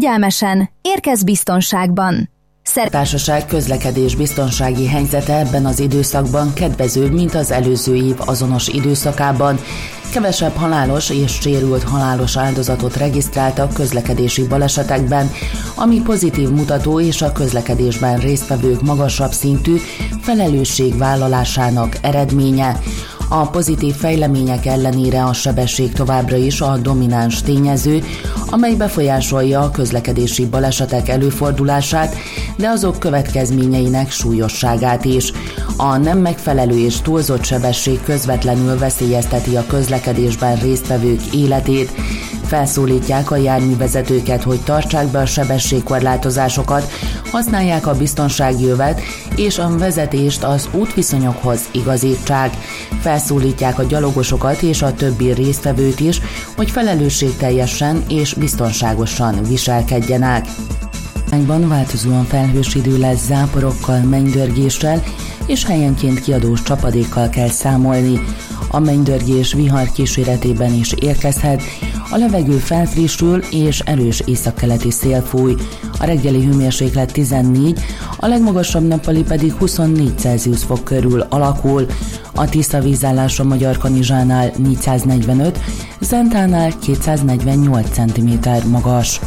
figyelmesen, érkezz biztonságban. Társaság közlekedés biztonsági helyzete ebben az időszakban kedvezőbb, mint az előző év azonos időszakában. Kevesebb halálos és sérült halálos áldozatot regisztráltak közlekedési balesetekben, ami pozitív mutató és a közlekedésben résztvevők magasabb szintű felelősségvállalásának eredménye. A pozitív fejlemények ellenére a sebesség továbbra is a domináns tényező, amely befolyásolja a közlekedési balesetek előfordulását, de azok következményeinek súlyosságát is. A nem megfelelő és túlzott sebesség közvetlenül veszélyezteti a közlekedésben résztvevők életét. Felszólítják a járművezetőket, hogy tartsák be a sebességkorlátozásokat, használják a biztonsági övet és a vezetést az útviszonyokhoz igazítsák. Felszólítják a gyalogosokat és a többi résztvevőt is, hogy felelősségteljesen és biztonságosan viselkedjenek. Változóan felhős idő lesz, záporokkal, mennydörgéssel és helyenként kiadós csapadékkal kell számolni. A mennydörgés vihar kíséretében is érkezhet, a levegő felfrissül és erős északkeleti szél fúj. A reggeli hőmérséklet 14, a legmagasabb nappali pedig 24 Celsius fok körül alakul. A tiszta vízállás a Magyarkanizsánál 445, Zentánál 248 cm magas.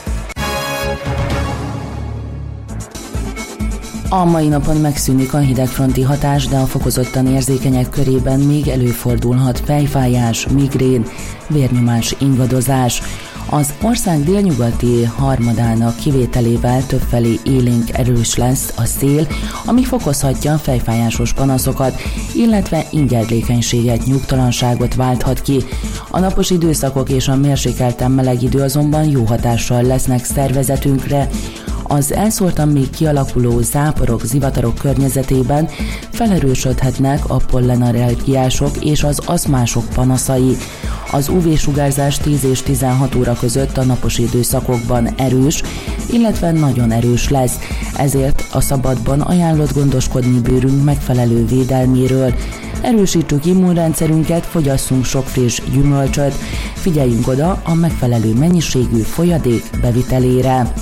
A mai napon megszűnik a hidegfronti hatás, de a fokozottan érzékenyek körében még előfordulhat fejfájás, migrén, vérnyomás ingadozás. Az ország délnyugati harmadának kivételével többfelé élénk erős lesz a szél, ami fokozhatja a fejfájásos panaszokat, illetve ingerlékenységet, nyugtalanságot válthat ki. A napos időszakok és a mérsékelten meleg idő azonban jó hatással lesznek szervezetünkre. Az elszórtan még kialakuló záporok, zivatarok környezetében felerősödhetnek a pollenallergiások és az aszmások panaszai. Az UV-sugárzás 10 és 16 óra között a napos időszakokban erős, illetve nagyon erős lesz, ezért a szabadban ajánlott gondoskodni bőrünk megfelelő védelméről. Erősítsük immunrendszerünket, fogyasszunk sok friss gyümölcsöt, figyeljünk oda a megfelelő mennyiségű folyadék bevitelére.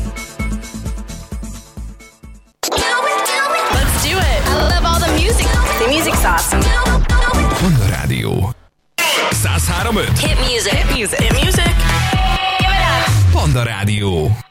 Panda Rádió 103.5 Hit music. Hit music. Hit music. Give it up. Panda Rádió.